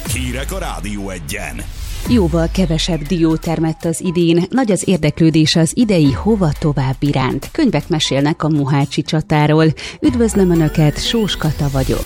Hírek a Rádió Egyen. Jóval kevesebb dió termett az idén, nagy az érdeklődés az idei Hova tovább iránt. Könyvek mesélnek a mohácsi csatáról. Üdvözlöm Önöket, Sós Kata vagyok.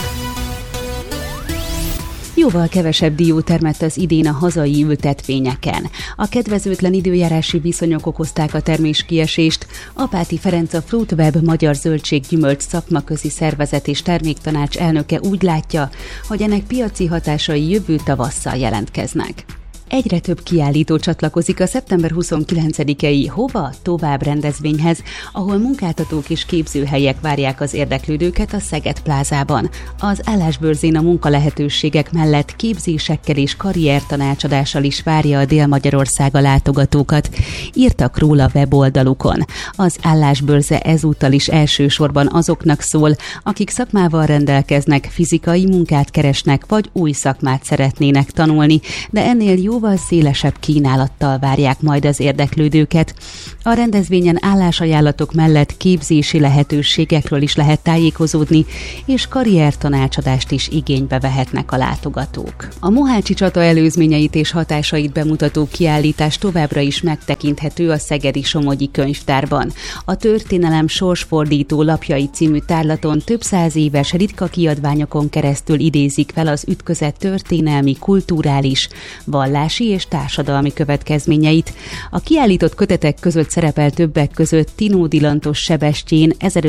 Jóval kevesebb dió termett az idén a hazai ültetvényeken. A kedvezőtlen időjárási viszonyok okozták a terméskiesést. Apáti Ferenc, a Fruitweb Magyar Zöldséggyümölcs Szakmaközi Szervezet és Terméktanács elnöke úgy látja, hogy ennek piaci hatásai jövő tavasszal jelentkeznek. Egyre több kiállító csatlakozik a szeptember 29-i Hova tovább rendezvényhez, ahol munkáltatók és képzőhelyek várják az érdeklődőket a Szeged plázában. Az állásbörzén a munkalehetőségek mellett képzésekkel és karriertanácsadással is várja a Dél-Magyarország a látogatókat, írtak róla weboldalukon. Az állásbörze ezúttal is elsősorban azoknak szól, akik szakmával rendelkeznek, fizikai munkát keresnek vagy új szakmát szeretnének tanulni, de ennél jóval szélesebb kínálattal várják majd az érdeklődőket. A rendezvényen állásajánlatok mellett képzési lehetőségekről is lehet tájékozódni, és karriertanácsadást is igénybe vehetnek a látogatók. A mohácsi csata előzményeit és hatásait bemutató kiállítás továbbra is megtekinthető a Szegedi Somogyi Könyvtárban. A Történelem sorsfordító lapjai című tárlaton több száz éves ritka kiadványokon keresztül idézik fel az ütközet történelmi, kulturális, vallási és társadalmi következményeit. A kiállított kötetek között szerepel többek között Tinódi Lantos Sebestyén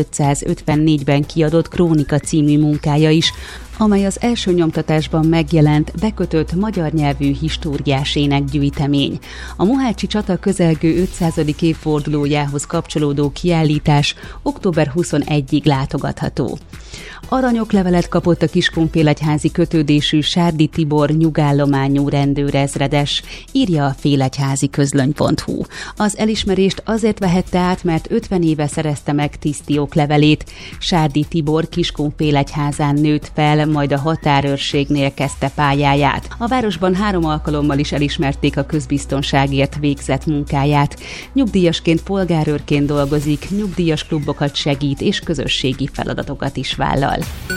1554-ben kiadott Krónika című munkája is, amely az első nyomtatásban megjelent bekötött magyar nyelvű históriás énekgyűjtemény. A mohácsi csata közelgő 500. évfordulójához kapcsolódó kiállítás október 21-ig látogatható. Aranyoklevelet kapott a Kiskunfélegyházi kötődésű Sárdi Tibor nyugállományú rendőrezredes, írja a félegyháziközlöny.hu. Az elismerést azért vehette át, mert 50 éve szerezte meg tiszti oklevelét. Sárdi Tibor Kiskunfélegyházán nőtt fel, majd a határőrségnél kezdte pályáját. A városban 3 alkalommal is elismerték a közbiztonságért végzett munkáját. Nyugdíjasként, polgárőrként dolgozik, nyugdíjas klubokat segít és közösségi feladatokat is vállal.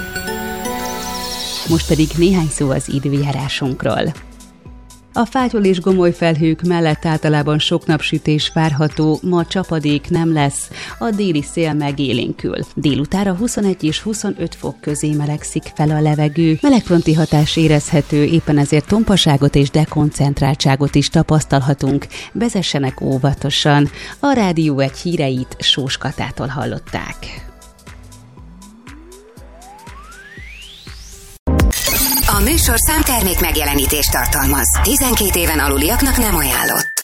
Most pedig néhány szó az időjárásunkról. A fátyol és gomoly felhők mellett általában sok napsütés várható, ma csapadék nem lesz, a déli szél megélénkül. Délutánra 21 és 25 fok közé melegszik fel a levegő. Melegfronti hatás érezhető, éppen ezért tompaságot és dekoncentráltságot is tapasztalhatunk. Vezessenek óvatosan. A Rádió Egy híreit Sós Katától hallották. A műsorszám termék megjelenítést tartalmaz. 12 éven aluliaknak nem ajánlott.